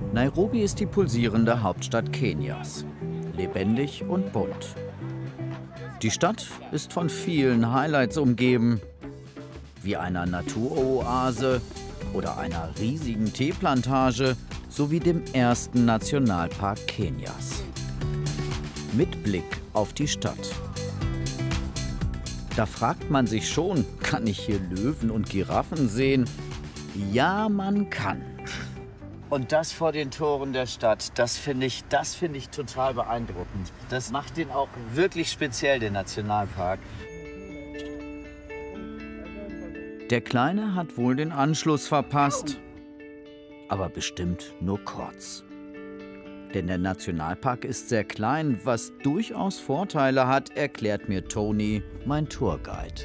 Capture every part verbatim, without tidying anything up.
Nairobi ist die pulsierende Hauptstadt Kenias. Lebendig und bunt. Die Stadt ist von vielen Highlights umgeben, wie einer Naturoase oder einer riesigen Teeplantage sowie dem ersten Nationalpark Kenias. Mit Blick auf die Stadt. Da fragt man sich schon, kann ich hier Löwen und Giraffen sehen? Ja, man kann. Und das vor den Toren der Stadt, das finde ich, das finde ich total beeindruckend. Das macht den auch wirklich speziell, den Nationalpark. Der Kleine hat wohl den Anschluss verpasst, aber bestimmt nur kurz. Denn der Nationalpark ist sehr klein, was durchaus Vorteile hat, erklärt mir Tony, mein Tourguide.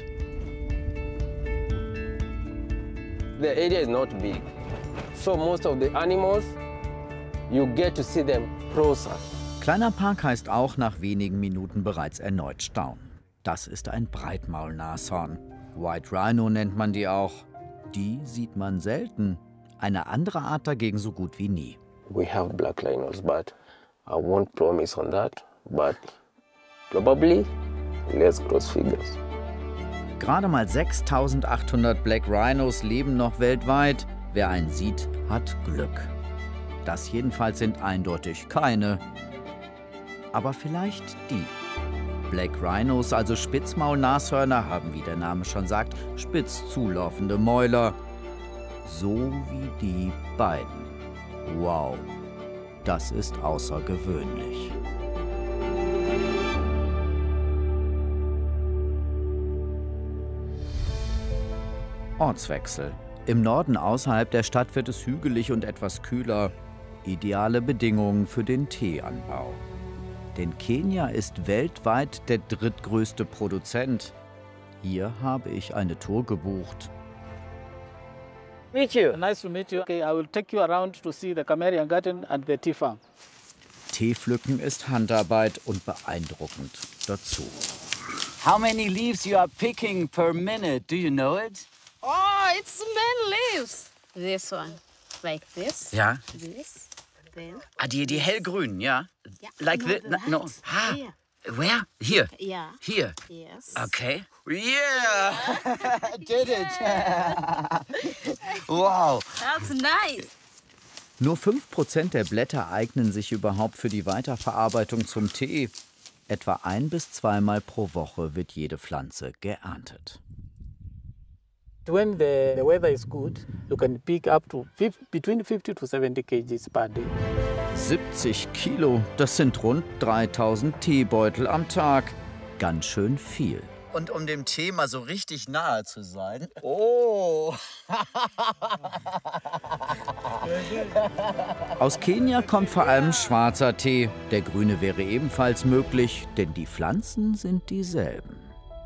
The area is not big, so most of the animals, you get to see them closer. Kleiner Park heißt auch nach wenigen Minuten bereits erneut staunen. Das ist ein Breitmaulnashorn. White Rhino nennt man die auch. Die sieht man selten. Eine andere Art dagegen so gut wie nie. We have black rhinos, but I won't promise on that. But probably let's cross figures. Gerade mal sechstausendachthundert Black Rhinos leben noch weltweit. Wer einen sieht, hat Glück. Das jedenfalls sind eindeutig keine. Aber vielleicht die. Black Rhinos, also Spitzmaulnashörner, haben, wie der Name schon sagt, spitz zulaufende Mäuler. So wie die beiden. Wow, das ist außergewöhnlich. Ortswechsel. Im Norden außerhalb der Stadt wird es hügelig und etwas kühler. Ideale Bedingungen für den Teeanbau. Denn Kenia ist weltweit der drittgrößte Produzent. Hier habe ich eine Tour gebucht. Meet you. Nice to meet you. Okay, I will take you around to see the Kamerian Garden and the tea farm. Teepflücken ist Handarbeit und beeindruckend dazu. How many leaves you are picking per minute? Do you know it? Oh, it's many leaves. This one, like this. Ja. This, then. Ah, die, die hellgrünen, ja? Yeah. Like no, this? that. No. Ah. Here. Where? Hier. Yeah. Hier. Yes. Okay. Yeah! Did it! Wow! That's nice. Nur fünf Prozent der Blätter eignen sich überhaupt für die Weiterverarbeitung zum Tee. Etwa ein- bis zweimal pro Woche wird jede Pflanze geerntet. When the, the weather is good, you can pick up to fifty, between fifty to seventy kilograms per day. siebzig Kilo, das sind rund dreitausend Teebeutel am Tag. Ganz schön viel. Und um dem Thema so richtig nahe zu sein. Oh! Aus Kenia kommt vor allem schwarzer Tee. Der grüne wäre ebenfalls möglich, denn die Pflanzen sind dieselben.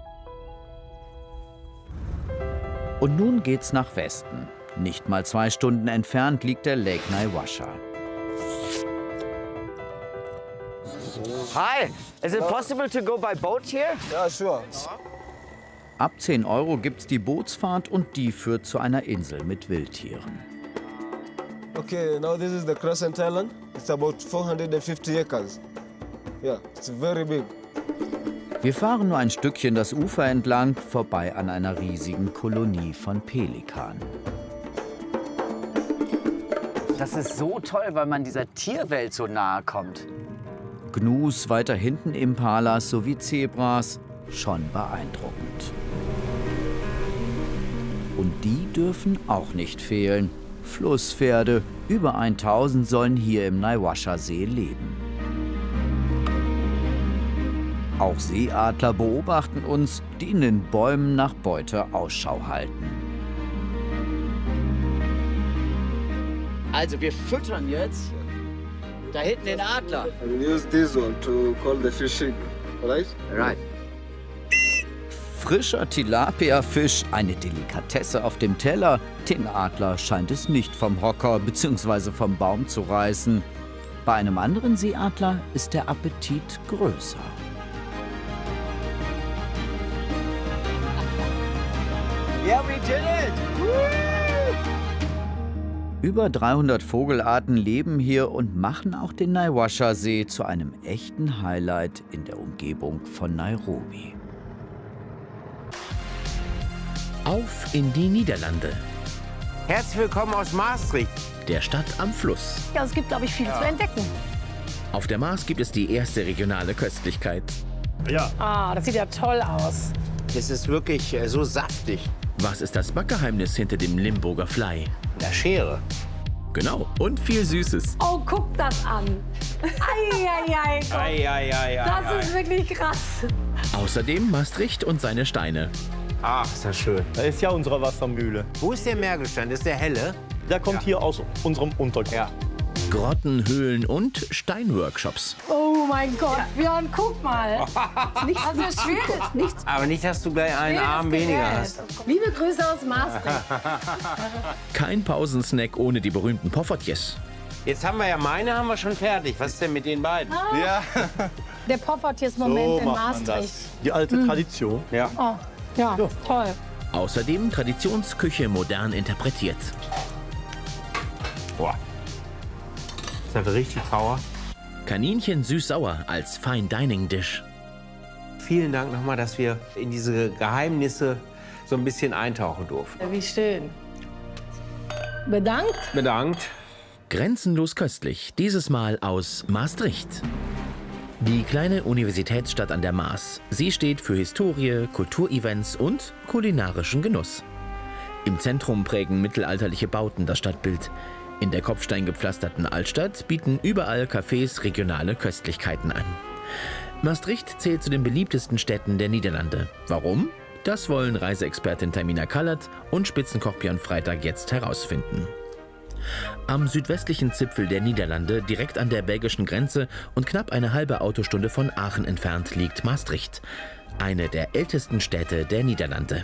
Und nun geht's nach Westen. Nicht mal zwei Stunden entfernt liegt der Lake Naivasha. Hi! Is it possible to go by boat here? Yeah, sure. Ab zehn Euro gibt's die Bootsfahrt und die führt zu einer Insel mit Wildtieren. Okay, now this is the Crescent Island. It's about four hundred fifty acres. Yeah, it's very big. Wir fahren nur ein Stückchen das Ufer entlang, vorbei an einer riesigen Kolonie von Pelikanen. Das ist so toll, weil man dieser Tierwelt so nahe kommt. Gnus, weiter hinten Impalas sowie Zebras. Schon beeindruckend. Und die dürfen auch nicht fehlen. Flusspferde, über tausend sollen hier im Naivasha-See leben. Auch Seeadler beobachten uns, die in den Bäumen nach Beute Ausschau halten. Also wir füttern jetzt da hinten den Adler. And use this one to call the fishing, right? Right. Frischer Tilapia-Fisch, eine Delikatesse auf dem Teller. Den Adler scheint es nicht vom Hocker bzw. vom Baum zu reißen. Bei einem anderen Seeadler ist der Appetit größer. Yeah, we did it! Woo! Über dreihundert Vogelarten leben hier und machen auch den Naivasha-See zu einem echten Highlight in der Umgebung von Nairobi. Auf in die Niederlande, Herzlich willkommen aus Maastricht. der Stadt am Fluss. Ja, es gibt, glaube ich, viel zu entdecken. Auf der Maas gibt es die erste regionale Köstlichkeit. Ja, Ah, das sieht ja toll aus. Es ist wirklich äh, so saftig. Was ist das Backgeheimnis hinter dem Limburger Fly? Der Schere. Genau, und viel Süßes. Oh, guck das an. Eieiei, Gott. Ei, ei, ei, ei, Das ist wirklich krass. Außerdem Maastricht und seine Steine. Ach, ist das schön. da ist ja unsere Wassermühle. Wo ist der Mergelstein? Das ist der helle? Der kommt hier aus unserem Untergrund. Ja. Grotten, Höhlen und Steinworkshops. Oh mein Gott, Björn, guck mal. Nichts, also schweres, nichts Aber nicht, dass du gleich einen Arm weniger hast. Liebe Grüße aus Maastricht. Kein Pausensnack ohne die berühmten Poffertjes. Jetzt haben wir ja meine haben wir schon fertig. Was ist denn mit den beiden? Ja, Der Poffertjes-Moment so in macht man Maastricht. das. Die alte Tradition. Ja. Oh, ja, toll. Außerdem Traditionsküche modern interpretiert. Boah. Das hat richtig Power. Kaninchen süß-sauer als Fine Dining Dish. Vielen Dank nochmal, dass wir in diese Geheimnisse so ein bisschen eintauchen durften. Wie schön. Bedankt. Bedankt. Grenzenlos köstlich, dieses Mal aus Maastricht. Die kleine Universitätsstadt an der Maas. Sie steht für Historie, Kulturevents und kulinarischen Genuss. Im Zentrum prägen mittelalterliche Bauten das Stadtbild. In der kopfsteingepflasterten Altstadt bieten überall Cafés regionale Köstlichkeiten an. Maastricht zählt zu den beliebtesten Städten der Niederlande. Warum? Das wollen Reiseexpertin Tamina Kallert und Spitzenkoch Björn Freitag jetzt herausfinden. Am südwestlichen Zipfel der Niederlande, direkt an der belgischen Grenze und knapp eine halbe Autostunde von Aachen entfernt, liegt Maastricht, eine der ältesten Städte der Niederlande.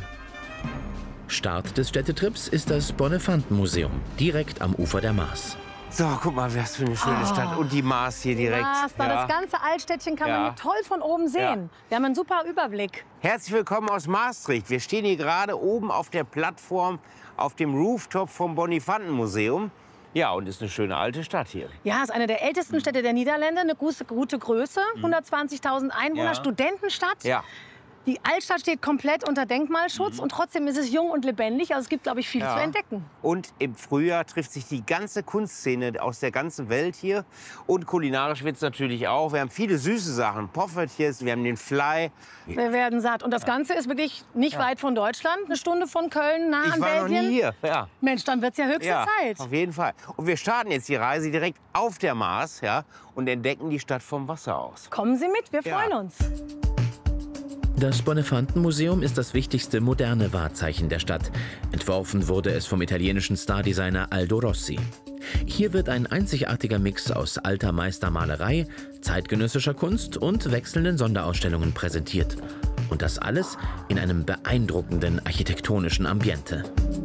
Start des Städtetrips ist das Bonnefanten-Museum, direkt am Ufer der Maas. So, guck mal, was für eine schöne Stadt. Und die Maas hier direkt. Maas, da Ja. das ganze Altstädtchen kann Ja. man toll von oben sehen. Wir haben einen super Überblick. Herzlich willkommen aus Maastricht. Wir stehen hier gerade oben auf der Plattform auf dem Rooftop vom Bonnefanten-Museum. Ja, und ist eine schöne alte Stadt hier. Ja, ist eine der ältesten Städte der Niederlande, eine gute, gute Größe, hundertzwanzigtausend Einwohner, Ja. Studentenstadt. Ja. Die Altstadt steht komplett unter Denkmalschutz und trotzdem ist es jung und lebendig. Also es gibt, glaube ich, viel Ja. zu entdecken. Und im Frühjahr trifft sich die ganze Kunstszene aus der ganzen Welt hier. Und kulinarisch wird es natürlich auch. Wir haben viele süße Sachen. Poffertjes, wir haben den Fly. Wir werden satt. Und das Ganze ist wirklich nicht weit von Deutschland, eine Stunde von Köln, nah Ich an war noch Belgien. nie hier. Ja. Mensch, dann wird es ja höchste Ja, Zeit. auf jeden Fall. Und wir starten jetzt die Reise direkt auf der Maas, ja, und entdecken die Stadt vom Wasser aus. Kommen Sie mit, wir Ja. freuen uns. Das Bonnefanten-Museum ist das wichtigste moderne Wahrzeichen der Stadt. Entworfen wurde es vom italienischen Stardesigner Aldo Rossi. Hier wird ein einzigartiger Mix aus alter Meistermalerei, zeitgenössischer Kunst und wechselnden Sonderausstellungen präsentiert. Und das alles in einem beeindruckenden architektonischen Ambiente.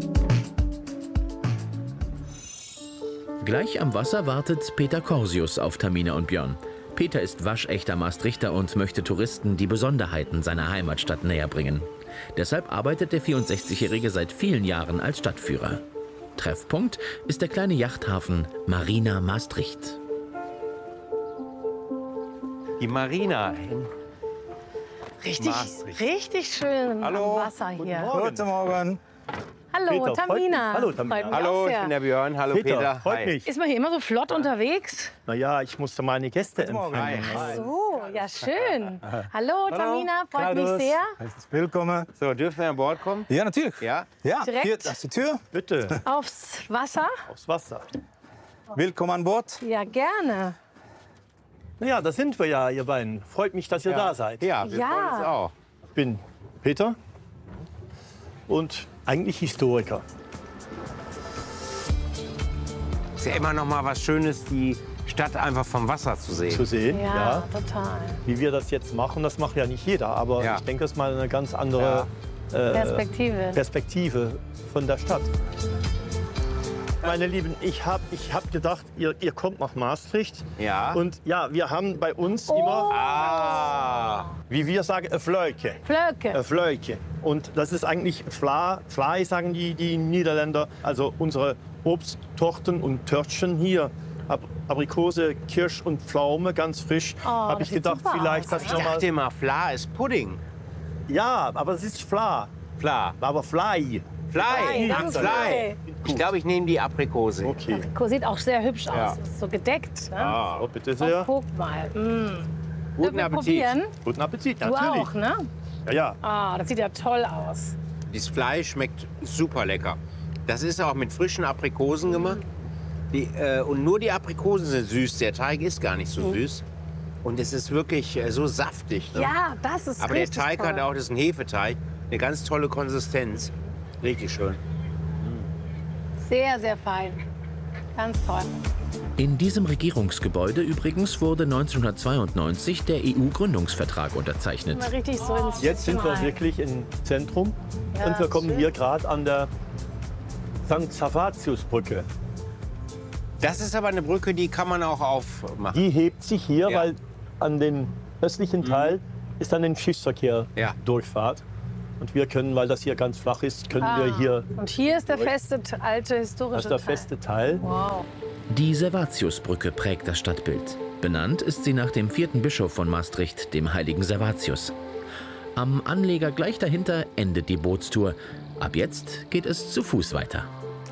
Gleich am Wasser wartet Peter Corsius auf Tamina und Björn. Peter ist waschechter Maastrichter und möchte Touristen die Besonderheiten seiner Heimatstadt näher bringen. Deshalb arbeitet der vierundsechzigjährige seit vielen Jahren als Stadtführer. Treffpunkt ist der kleine Yachthafen Marina Maastricht. Die Marina in Richtig, Maastricht. richtig schön Hallo. am Wasser hier. Guten Morgen. Hallo, Peter, freut Tamina. mich. Hallo, Tamina. Freut mich auch Hallo, ich sehr. bin der Björn. Hallo Peter, Peter. freut Hi. mich. Ist man hier immer so flott unterwegs? Na ja, ich musste meine Gäste empfangen. Hi. So, ja schön. Hallo, Tamina, freut mich sehr. Willkommen. So, dürfen wir an Bord kommen? Ja, natürlich. Ja. Ja, Direkt? hier, das ist die Tür. Bitte, Aufs Wasser? aufs Wasser. Willkommen an Bord. Ja, gerne. Na ja, da sind wir ja, ihr beiden. Freut mich, dass ihr da seid. Ja, wir Ja. freuen uns auch. Ich bin Peter und eigentlich Historiker. Ist ja immer noch mal was Schönes, die Stadt einfach vom Wasser zu sehen. Zu sehen, Ja, ja. total. Wie wir das jetzt machen, das macht ja nicht jeder. Aber Ja. ich denke, das ist mal eine ganz andere äh, Perspektive. Perspektive von der Stadt. Meine Lieben, ich habe ich hab gedacht, ihr, ihr kommt nach Maastricht. Ja. Und ja, wir haben bei uns Oh. immer, Ah. wie wir sagen, ein Flöke. Flöke. Ein Flöke. Und das ist eigentlich Fla, Flai, sagen die, die Niederländer. Also unsere Obsttorten und Törtchen hier. Ab Aprikose, Kirsch und Pflaume, ganz frisch. Oh, habe das ich sieht gedacht, super vielleicht aus. das Ich noch mal. dachte immer, Fla ist Pudding. Ja, aber es ist Fla. Fla. Aber Fly. Fly. Fly, das ist Fly. Fly. Ich glaube, ich nehme die Aprikose. Okay. Sieht auch sehr hübsch aus. Ja. Ist so gedeckt. Ne? Ah. So, bitte Oh, sehr. guck mal. Mm. Dürfen Guten wir Appetit. probieren? Guten Appetit, Du natürlich. auch, ne? Ja, ja. Ah, das sieht ja toll aus. Das Fleisch schmeckt super lecker. Das ist auch mit frischen Aprikosen gemacht. Die, äh, und nur die Aprikosen sind süß. Der Teig ist gar nicht so süß. Und es ist wirklich äh, so saftig. Ne? Ja, das ist Aber der richtig Teig toll. hat auch, das ist ein Hefeteig, eine ganz tolle Konsistenz. Richtig schön. Sehr, sehr fein. Ganz toll. In diesem Regierungsgebäude übrigens wurde neunzehnhundertzweiundneunzig der E U-Gründungsvertrag unterzeichnet. Mal richtig so ins Jetzt sind wir Zimmer. wirklich im Zentrum. Ja, und wir kommen schön. hier gerade an der Sankt Savatius-Brücke. Das ist aber eine Brücke, die kann man auch aufmachen. Die hebt sich hier, Ja. weil an den östlichen Teil ist dann ein Schiffsverkehr Ja. Durchfahrt. Und wir können, weil das hier ganz flach ist, können Ah. wir hier, Und hier ist der feste, alte, historische das ist der Teil. feste Teil. Wow. Die Servatiusbrücke prägt das Stadtbild. Benannt ist sie nach dem vierten Bischof von Maastricht, dem heiligen Servatius. Am Anleger gleich dahinter endet die Bootstour. Ab jetzt geht es zu Fuß weiter.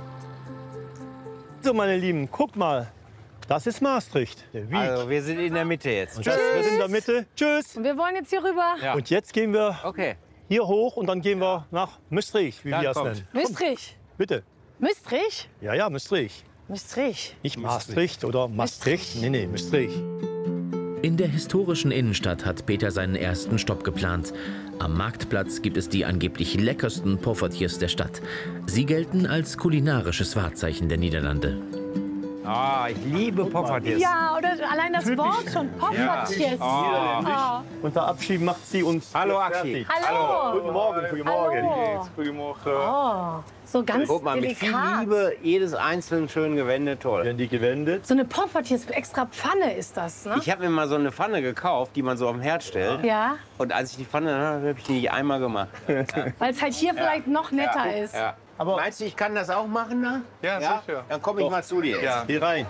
So, meine Lieben, guck mal. Das ist Maastricht, der Wieg. Also, wir sind in der Mitte jetzt. Und das wird in der Mitte. Tschüss. Und wir wollen jetzt hier rüber. Ja. Und jetzt gehen wir Okay. hier hoch und dann gehen wir nach Maastricht, wie Dann wir es kommt. nennen. Müstrich. Bitte. Müstrich? Ja, ja, Maastricht. Müstrich. Nicht Maastricht oder Maastricht. Nee, nee, Maastricht. In der historischen Innenstadt hat Peter seinen ersten Stopp geplant. Am Marktplatz gibt es die angeblich leckersten Poffertjes der Stadt. Sie gelten als kulinarisches Wahrzeichen der Niederlande. Ah, ich liebe Poffertjes. Ja, oder allein das Wort schon. Poffertjes. Ah. Unter Abschied macht sie uns Hallo, hier Axi. fertig. Hallo. Guten Morgen, guten Morgen. Hallo. Goedemorgen. Oh, so ganz Guck mal, mit viel delikat. Liebe, jedes einzelne schön gewendet, toll. Werden die gewendet? So eine Poffertjes, extra Pfanne ist das, ne? Ich habe mir mal so eine Pfanne gekauft, die man so auf dem Herd stellt. Ja, Und als ich die Pfanne hatte, habe ich die nicht einmal gemacht. weil es halt hier vielleicht noch netter ist. Ja. Aber meinst du, ich kann das auch machen da? Ja, sicher. Dann komme ich mal zu dir. Ja. Hier rein.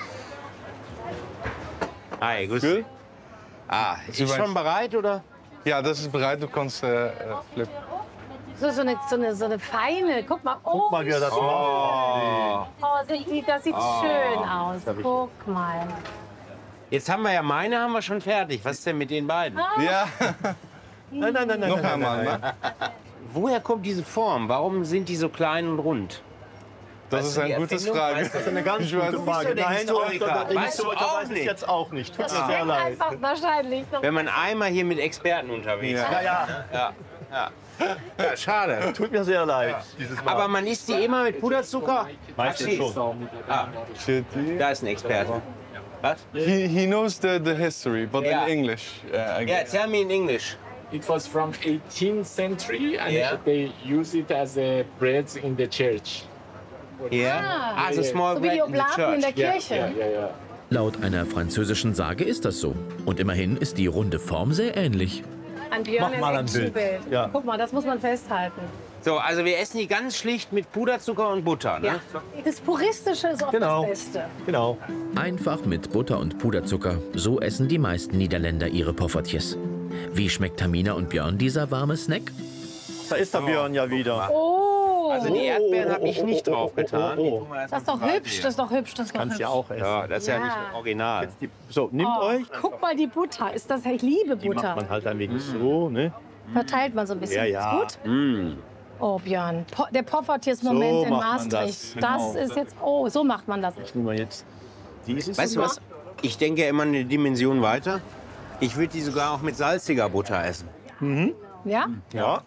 Hi, grüß Cool. dich. Ah, ist Super. schon bereit, oder? Ja, das ist bereit. Du kannst äh, äh, flippen. So, so, eine, so, eine, so eine feine, guck mal. Oh, Guck mal, wie er das macht. Oh. oh, sieht- das sieht schön aus. Guck mal. Jetzt haben wir ja meine haben wir schon fertig. Was ist denn mit den beiden? Ja, Nein, nein, nein, nein. noch nein, einmal. nein, Ne? Woher kommt diese Form? Warum sind die so klein und rund? Das Weißt ist du eine die gute Erfindung? Frage. Weißt du, Das ist eine ganz Ich weiß gute nicht. Frage. der Nein, Historiker. der Weißt Historiker du auch weiß es nicht? jetzt auch nicht. Tut mir Das sehr ist leid. einfach wahrscheinlich noch. Wenn man einmal hier mit Experten unterwegs ist. Ja, ja. Ja, ja. Ja, schade. Tut mir sehr leid. Dieses Mal. Aber man isst die immer mit Puderzucker? Meistens Axi. schon. Ah, da ist ein Experte. Was? He, he knows the, the history, but Yeah. in English. Uh, I Yeah, guess. tell me in English. It was from eighteenth century and Yeah. they use it as a bread in the church. Yeah. Ah, so small So wie die bread in the Oblaten in der church. Kirche. Yeah, yeah, yeah. Laut einer französischen Sage ist das so. Und immerhin ist die runde Form sehr ähnlich. An Björn Mach mal ein ein Bild. Actionbild. Ja. Guck mal, das muss man festhalten. So, also wir essen die ganz schlicht mit Puderzucker und Butter. Ne? Ja. Das Puristische ist auch Genau. das Beste. Genau. Einfach mit Butter und Puderzucker. So essen die meisten Niederländer ihre Poffertjes. Wie schmeckt Tamina und Björn dieser warme Snack? Da ist der Björn ja wieder. Oh, Also die Erdbeeren habe ich nicht drauf getan. Oh, oh, oh. das ist doch hübsch, das ist doch hübsch, das ist doch Kannst hübsch. ja auch essen. Ja, das ist ja, Ja. nicht original. So, nehmt Oh, euch. guck mal die Butter, ist das, ich liebe Die macht Butter. man halt ein wenig so, ne? Verteilt man so ein bisschen. Ja, ja. Ist gut? Oh, Björn, po der Poffertjes-Moment So in macht man Maastricht. das, Das, genau. ist jetzt, oh, so macht man das. Nehmen wir jetzt dieses. Weißt du was? Ich denke ja immer eine Dimension weiter. Ich würde die sogar auch mit salziger Butter essen. Ja? Ja.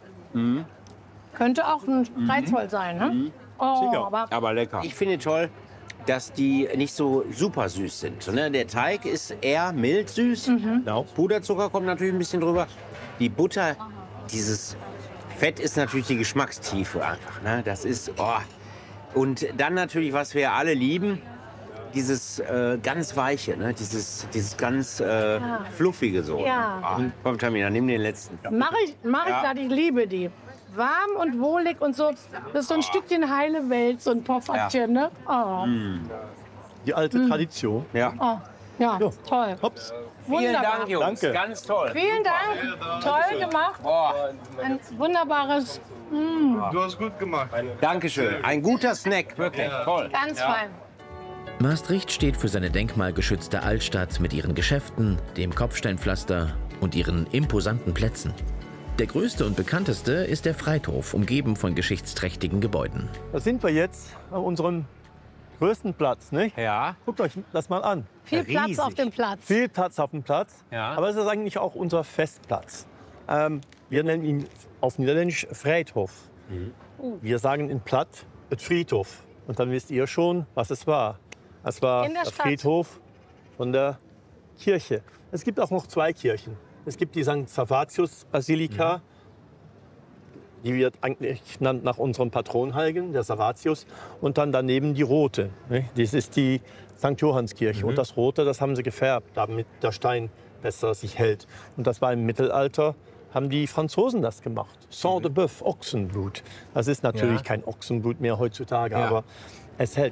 Könnte auch ein Reizvoll sein, ne? Oh, Sicher. aber Aber lecker. Ich finde toll, dass die nicht so super süß sind. Ne? Der Teig ist eher mild süß. Genau. Puderzucker kommt natürlich ein bisschen drüber. Die Butter, dieses Fett ist natürlich die Geschmackstiefe einfach. Ne? Das ist, oh, Und dann natürlich, was wir alle lieben, dieses äh, ganz Weiche, ne? dieses, dieses ganz äh, Ja. Fluffige so. Ja. Ah, komm, Tamina, nimm den letzten. Mach ich, mach ich Ja. grad, ich liebe die. Warm und wohlig und so. Das ist so ein Stückchen heile Welt, so ein Poffertchen, ne? Oh. Die alte Mm. Tradition. Ja. Oh. Ja, toll. Hops. Vielen Wunderbar. Dank, Jungs. Danke. Ganz toll. Vielen Dank. Toll gemacht. Ein wunderbares, mm, Du hast gut gemacht. Dankeschön. Ein guter Snack, wirklich. Toll. ganz fein. Maastricht steht für seine denkmalgeschützte Altstadt mit ihren Geschäften, dem Kopfsteinpflaster und ihren imposanten Plätzen. Der größte und bekannteste ist der Friedhof, umgeben von geschichtsträchtigen Gebäuden. Da sind wir jetzt an unserem größten Platz, nicht? Ja. Guckt euch das mal an. Viel Platz auf dem Platz. Viel Platz auf dem Platz. Ja. Aber es ist eigentlich auch unser Festplatz. Ähm, wir nennen ihn auf Niederländisch Friedhof. Wir sagen in Platt et Friedhof. Und dann wisst ihr schon, was es war. Es war In der der Stadt. Friedhof von der Kirche. Es gibt auch noch zwei Kirchen. Es gibt die Sankt Servatius-Basilika. Die wird eigentlich genannt nach unserem Patronheiligen, der Servatius. Und dann daneben die rote. Ne? Das ist die Sankt Johannskirche. Und das rote, das haben sie gefärbt, damit der Stein besser sich hält. Und das war im Mittelalter, haben die Franzosen das gemacht. Sang de Bœuf, Ochsenblut. Das ist natürlich Ja. kein Ochsenblut mehr heutzutage, Ja. aber es hält.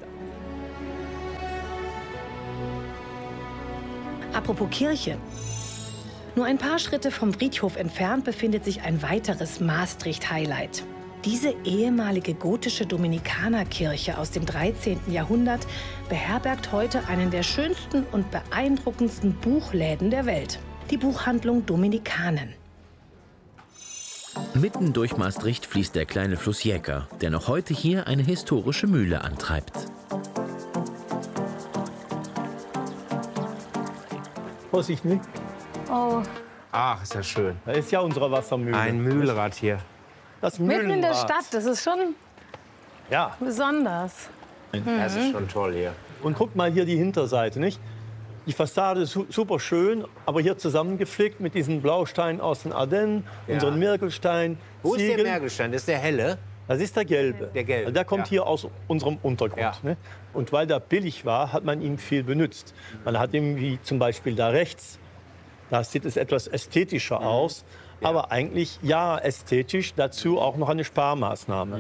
Apropos Kirche. Nur ein paar Schritte vom Friedhof entfernt befindet sich ein weiteres Maastricht-Highlight. Diese ehemalige gotische Dominikanerkirche aus dem dreizehnten Jahrhundert beherbergt heute einen der schönsten und beeindruckendsten Buchläden der Welt. Die Buchhandlung Dominikanen. Mitten durch Maastricht fließt der kleine Fluss Jäger, der noch heute hier eine historische Mühle antreibt. Vorsicht, nicht? Oh. Ach, ist das schön. Da ist ja unsere Wassermühle. Ein Mühlrad hier. Das Mitten in der Mühlenrad. Stadt, das ist schon Ja. besonders. Das ist schon toll hier. Und guckt mal hier die Hinterseite, nicht? Die Fassade ist su super schön, aber hier zusammengeflickt mit diesen Blausteinen aus den Ardennen, Ja. unseren Mergelstein. Wo ist der Ziegeln. Mergelstein? Das ist der helle? Das ist der gelbe. Der gelbe, Der kommt ja. hier aus unserem Untergrund. Ja. Ne? Und weil der billig war, hat man ihn viel benutzt. Man hat ihn wie zum Beispiel da rechts, da sieht es etwas ästhetischer aus. Aber eigentlich, ja, ästhetisch, dazu auch noch eine Sparmaßnahme.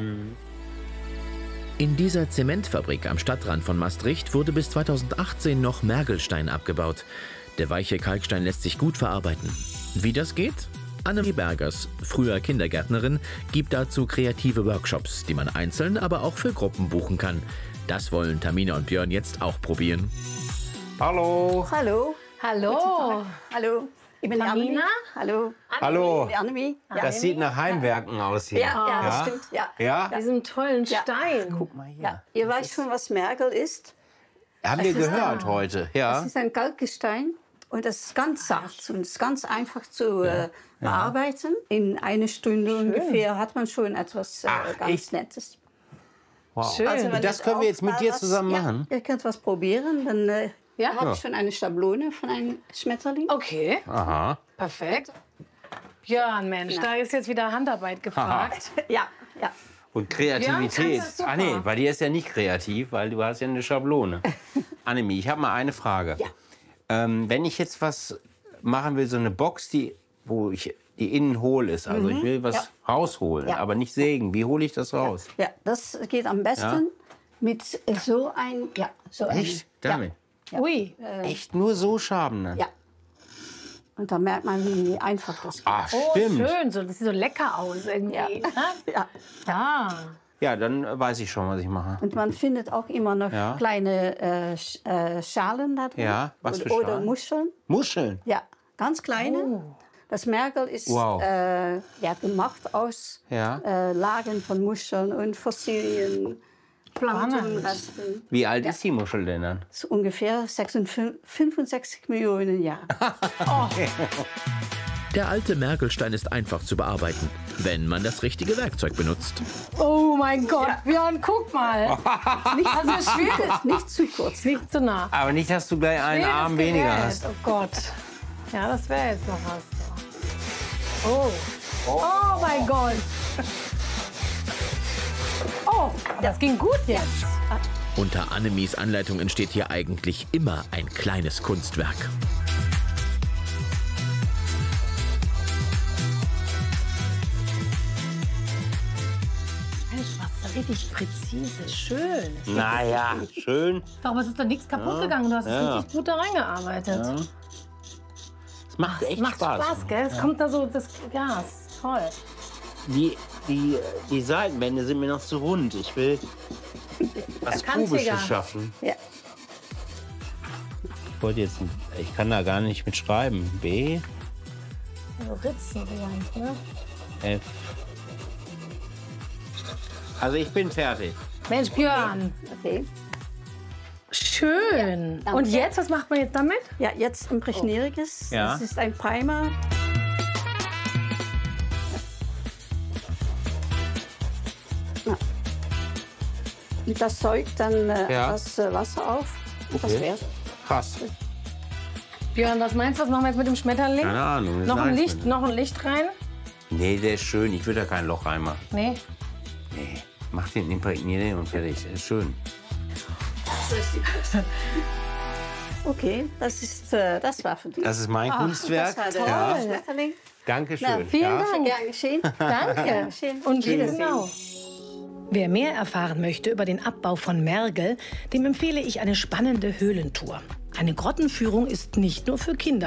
In dieser Zementfabrik am Stadtrand von Maastricht wurde bis zweitausendachtzehn noch Mergelstein abgebaut. Der weiche Kalkstein lässt sich gut verarbeiten. Wie das geht? Annemie Bergers, früher Kindergärtnerin, gibt dazu kreative Workshops, die man einzeln, aber auch für Gruppen buchen kann. Das wollen Tamina und Björn jetzt auch probieren. Hallo. Hallo. Hallo. Hallo. Ich bin Tamina. Annemie. Hallo. Hallo. Ich bin Annemie. Ja. Das sieht nach Heimwerken aus hier. Ja, ja, das stimmt. Ja. Ja? Diesen tollen Ja. Stein. Guck mal hier. Ja. Ihr weißt schon, was Mergel ist. Haben Es wir ist gehört ein- heute. Es Ja. ist ein Kalkgestein und das ist ganz sacht und es ist ganz einfach zu äh, bearbeiten. In einer Stunde ungefähr hat man schon etwas äh, Ach, ganz echt? Nettes. Wow. Schön. Also, wenn Und das ihr können wir auch jetzt mit mal dir was- zusammen ja, machen? Ihr könnt was probieren, dann äh, Ja? habe Ja. ich schon eine Schablone von einem Schmetterling. Okay, Aha. perfekt. Björn, Mensch, Ja. da ist jetzt wieder Handarbeit gefragt. Ja, ja. Und Ja, Kreativität. kannst du super. Ah nee, bei dir ist ja nicht kreativ, weil du hast ja eine Schablone. Annemie, ich habe mal eine Frage. Ja. Ähm, wenn ich jetzt was machen will, so eine Box, die, wo ich die innen hohl ist, also ich will was Ja. rausholen, Ja. aber nicht sägen. Wie hole ich das raus? Ja, das geht am besten mit so ein, ja, so ein. Echt? Damit? Ja. Ui. Äh, Echt nur so schaben dann? Ja. Und da merkt man, wie einfach das geht. Ah, Oh, stimmt. schön. So, das sieht so lecker aus irgendwie. Ja. ne? Ja. Ja. Ja, dann äh, weiß ich schon, was ich mache. Und man findet auch immer noch Ja. kleine äh, Sch- äh, Schalen da drin. Ja, was für oder, oder Schalen? Muscheln. Muscheln? Ja, ganz kleine. Oh. Das Mergel ist Wow. äh, ja, gemacht aus Ja. äh, Lagen von Muscheln und Fossilien, Planktonresten. Wie alt ist die Muschel denn dann? Das ist ungefähr sechsundfünfzig, fünfundsechzig Millionen Jahre. Der alte Mergelstein ist einfach zu bearbeiten, wenn man das richtige Werkzeug benutzt. Oh mein Gott, Björn, guck mal. Nicht, Also schweres, nicht zu kurz. nicht zu nah. Aber nicht, dass du gleich einen Schweres Arm weniger Gerät. hast. Oh Gott. Ja, das wäre jetzt noch was. Oh. Oh mein Gott. Oh, das ging gut jetzt. Unter Annemies Anleitung entsteht hier eigentlich immer ein kleines Kunstwerk. Mensch, was richtig präzise, schön. Naja, schön. Doch, aber es ist doch nichts kaputt Ja, gegangen. Du hast ja. richtig gut da reingearbeitet. Ja. Es macht echt Macht Spaß. Spaß, gell? Es Ja. kommt da so das Gas. Toll. Die, die, die Seitenwände sind mir noch zu rund. Ich will was Kantiger. Kubisches schaffen. Ja. Ich wollte jetzt, ich kann da gar nicht mit schreiben. B, So Ritzen vielleicht, ne? F. Also ich bin fertig. Mensch, Björn. Okay. Schön. danke. Und jetzt, was macht man jetzt damit? Ja, jetzt imprägniere ich es. Ja. Das ist ein Primer. Ja. Und das säugt dann äh, Ja. das äh, Wasser auf. Und das Okay. wär's. Krass. Björn, was meinst du, was machen wir jetzt mit dem Schmetterling? Keine Ahnung. das Noch ein weiß Licht, man noch ein Licht rein? nicht. Nee, der ist schön. Ich würde da kein Loch reinmachen. Nee. Nee. Mach den imprägniere und fertig. Der ist schön. Okay, das ist äh, das war für dich. Das ist mein Ah, Kunstwerk. Das war der Ja. Schmetterling. Dankeschön. Na, vielen ja. Dank. Gern geschehen. Danke. Schön. Und Wiedersehen. genau. Wer mehr erfahren möchte über den Abbau von Mergel, dem empfehle ich eine spannende Höhlentour. Eine Grottenführung ist nicht nur für Kinder.